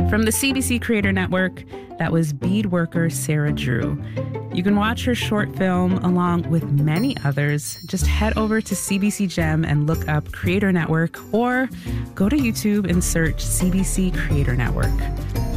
From the CBC Creator Network, that was bead worker Sarah Drew. You can watch her short film along with many others. Just head over to CBC Gem and look up Creator Network, or go to YouTube and search CBC Creator Network.